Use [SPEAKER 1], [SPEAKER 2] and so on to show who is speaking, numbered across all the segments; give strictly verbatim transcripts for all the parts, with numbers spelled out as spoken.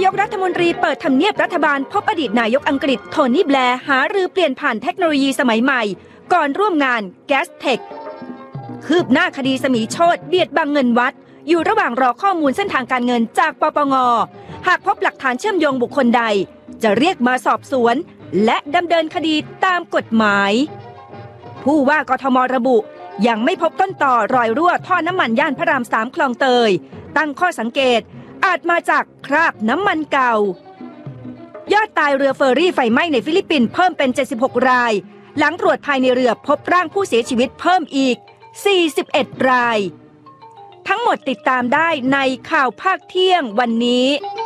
[SPEAKER 1] กรัฐมนตรีเปิดทำเนียบรัฐบาลพบอดีตนายกอังกฤษโทนี่แบร์หารือเปลี่ยนผ่านเทคโนโลยีสมัยใหม่ก่อนร่วมงาน Gastech คืบหน้าคดีสมีโชติเบียดบังเงินวัดอยู่ระหว่างรอข้อมูลเส้นทางการเงินจากปปง.หากพบหลักฐานเชื่อมโยงบุคคลใดจะเรียกมาสอบสวนและดำเนินคดีตามกฎหมายผู้ว่ากทม.ระบุยังไม่พบต้นต่อรอยรั่วท่อน้ำมันย่านพระรามสามคลองเตยตั้งข้อสังเกตอาจมาจากคราบน้ำมันเก่ายอดตายเรือเฟอร์รี่ไฟไหม้ในฟิลิปปินส์เพิ่มเป็นเจ็ดสิบหกรายหลังตรวจภายในเรือพบร่างผู้เสียชีวิตเพิ่มอีกสี่สิบเอ็ดรายทั้งหมดติดตามได้ในข่าวภาคเที่ยงวันนี้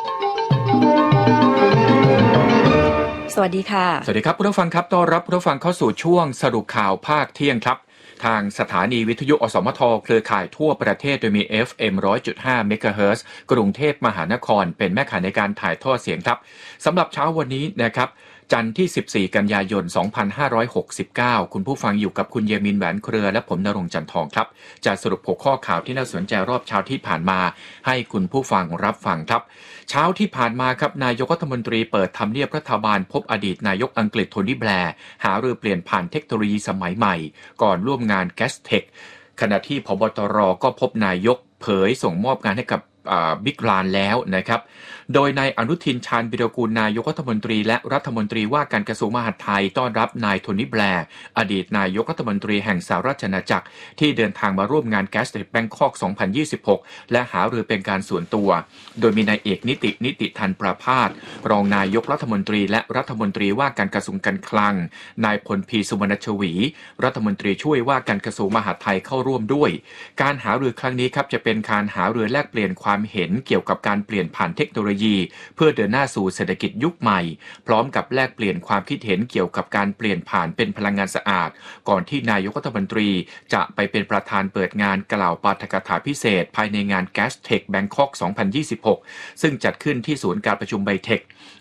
[SPEAKER 1] สวัสดีค่ะ
[SPEAKER 2] สวัสดีครับผู้ฟังครับต้อนรับผู้ฟังเข้าสู่ช่วงสรุปข่าวภาคเที่ยงครับทางสถานีวิทยุอสมทเครือข่ายทั่วประเทศโดยมี เอฟ เอ็ม หนึ่งร้อยจุดห้า เมกะเฮิรตซ์ กรุงเทพมหานครเป็นแม่ข่ายในการถ่ายทอดเสียงครับสำหรับเช้าวันนี้นะครับจันทร์ที่สิบสี่กันยายนสองพันห้าร้อยหกสิบเก้าคุณผู้ฟังอยู่กับคุณเยมินแหวนเครือและผมณรงค์จันทองครับจะสรุปหกข้อข่าวที่น่าสนใจรอบเช้าที่ผ่านมาให้คุณผู้ฟังรับฟังครับเช้าที่ผ่านมาครับนายกรัฐมนตรีเปิดทำเนียบรัฐบาลพบอดีตนายกอังกฤษโทนี่แบร์หารือเปลี่ยนผ่านเทคโนโลยีสมัยใหม่ก่อนร่วมงาน Gastech ขณะที่ผบตรก็พบนายกเผยส่งมอบงานให้กับบิ๊กลานแล้วนะครับโดยนายอนุทินชาญวิรากูลนายกรัฐมนตรีและรัฐมนตรีว่าการกระทรวงมหาดไทยต้อนรับนายโทนี่แบร์อดีตนายกรัฐมนตรีแห่งสหราชอาณาจักรที่เดินทางมาร่วมงาน Gastech Bangkok สองพันยี่สิบหกและหารือเป็นการส่วนตัวโดยมีนายเอกนิตินิติธันประภาสรองนายกรัฐมนตรีและรัฐมนตรีว่าการกระทรวงการคลังนายพลพีสุวรรณชวีรัฐมนตรีช่วยว่าการกระทรวงมหาดไทยเข้าร่วมด้วยการหารือครั้งนี้ครับจะเป็นการหารือแลกเปลี่ยนความเห็นเกี่ยวกับการเปลี่ยนผ่านเทคโนโลยีเพื่อเดินหน้าสู่เศรษฐกิจยุคใหม่พร้อมกับแลกเปลี่ยนความคิดเห็นเกี่ยวกับการเปลี่ยนผ่านเป็นพลังงานสะอาดก่อนที่นายกรัฐมนตรีจะไปเป็นประธานเปิดงานกล่าวปาฐกถาพิเศษภายในงาน Gastech Bangkok สองพันยี่สิบหกซึ่งจัดขึ้นที่ศูนย์การประชุมไบเทค